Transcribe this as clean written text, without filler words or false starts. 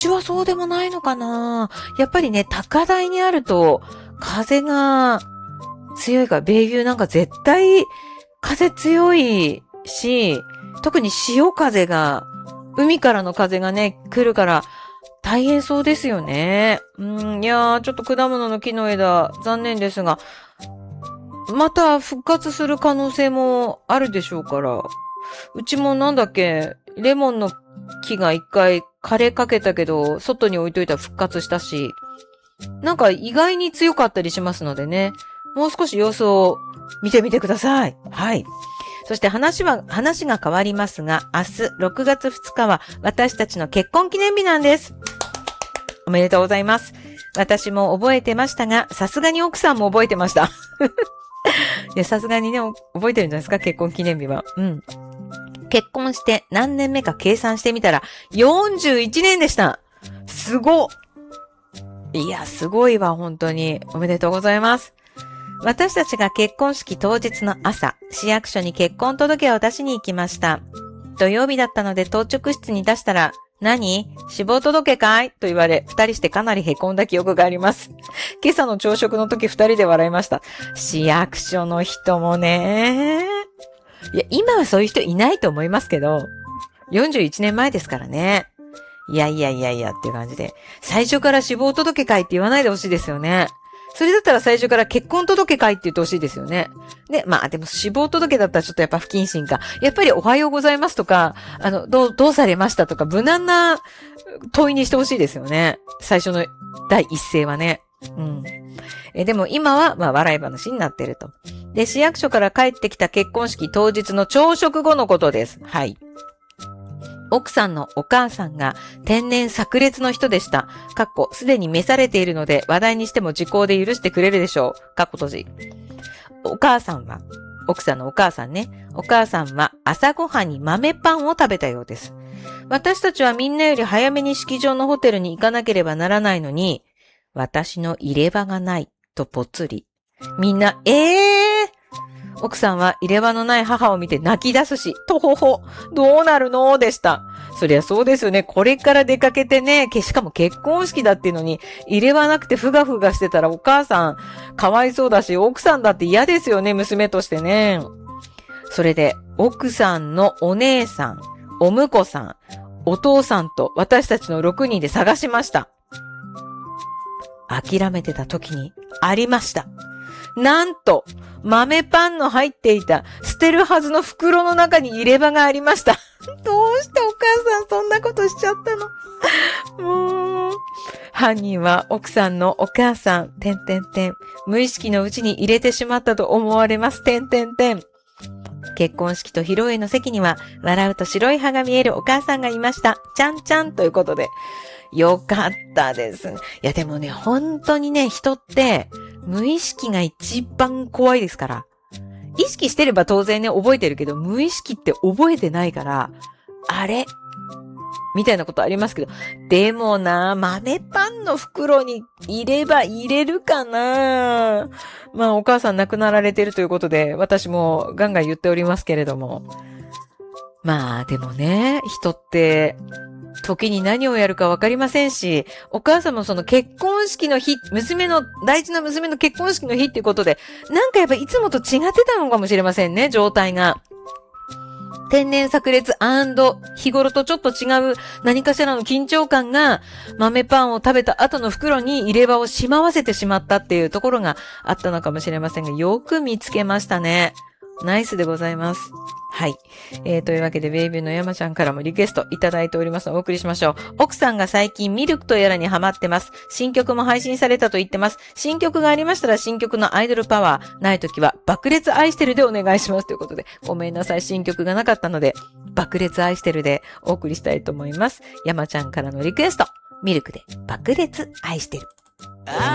ちはそうでもないのかな。やっぱりね、高台にあると風が強いから、ベイビューなんか絶対風強いし、特に潮風が、海からの風がね、来るから大変そうですよね。いやー、ちょっと果物の木の枝、残念ですが、また復活する可能性もあるでしょうから、うちもなんだっけ、レモンの木が一回枯れかけたけど、外に置いといたら復活したし、なんか意外に強かったりしますのでね、もう少し様子を見てみてください。はい。そして話が変わりますが、明日6月2日は私たちの結婚記念日なんです。おめでとうございます。私も覚えてましたが、さすがに奥さんも覚えてました。いや、さすがにね、覚えてるんじゃないですか、結婚記念日は。結婚して何年目か計算してみたら、41年でした。すごっ。いや、すごいわ、本当に。おめでとうございます。私たちが結婚式当日の朝、市役所に結婚届を出しに行きました。土曜日だったので到着室に出したら、何？死亡届かい？と言われ、二人してかなり凹んだ記憶があります。今朝の朝食の時二人で笑いました。市役所の人もね。いや、今はそういう人いないと思いますけど、41年前ですからね。いやっていう感じで。最初から死亡届かいって言わないでほしいですよね。それだったら最初から結婚届かいって言ってほしいですよね。で、まあでも死亡届だったらちょっとやっぱ不謹慎か。やっぱりおはようございますとか、どうされましたとか、無難な問いにしてほしいですよね。最初の第一声はね。でも今は、まあ笑い話になってると。で、市役所から帰ってきた結婚式当日の朝食後のことです。はい。奥さんのお母さんが天然炸裂の人でした。すでに召されているので話題にしても時効で許してくれるでしょう。閉じ。奥さんのお母さんね。お母さんは朝ごはんに豆パンを食べたようです。私たちはみんなより早めに式場のホテルに行かなければならないのに、私の入れ歯がないとぽつり。みんな、奥さんは入れ歯のない母を見て泣き出すし、とほほ、どうなるのでした。そりゃそうですよね。これから出かけてね、しかも結婚式だっていうのに、入れ歯なくてふがふがしてたらお母さん、かわいそうだし、奥さんだって嫌ですよね、娘としてね。それで、奥さんのお姉さん、お婿さん、お父さんと私たちの6人で探しました。諦めてた時に、ありました。なんと、豆パンの入っていた捨てるはずの袋の中に入れ歯がありました。どうしてお母さんそんなことしちゃったの？もう、犯人は奥さんのお母さん、無意識のうちに入れてしまったと思われます、結婚式と披露宴の席には、笑うと白い歯が見えるお母さんがいました。ちゃんちゃんということで。よかったです。いやでもね、本当にね、人って、無意識が一番怖いですから。意識してれば当然ね、覚えてるけど、無意識って覚えてないから、あれみたいなことありますけど、でもな、豆パンの袋に入れば入れるかな。まあお母さん亡くなられてるということで、私もガンガン言っておりますけれども。まあでもね、人って、時に何をやるかわかりませんし、お母さんもその結婚式の日、大事な娘の結婚式の日っていうことで、なんかやっぱいつもと違ってたのかもしれませんね、状態が。天然炸裂&日頃とちょっと違う何かしらの緊張感が豆パンを食べた後の袋に入れ歯をしまわせてしまったっていうところがあったのかもしれませんが、よく見つけましたね。ナイスでございます。はい。というわけで、ベイビーの山ちゃんからもリクエストいただいておりますのでお送りしましょう。奥さんが最近ミルクとやらにハマってます。新曲も配信されたと言ってます。新曲がありましたら新曲のアイドルパワー、ないときは爆裂愛してるでお願いしますということで、ごめんなさい、新曲がなかったので、爆裂愛してるでお送りしたいと思います。山ちゃんからのリクエスト、ミルクで爆裂愛してる。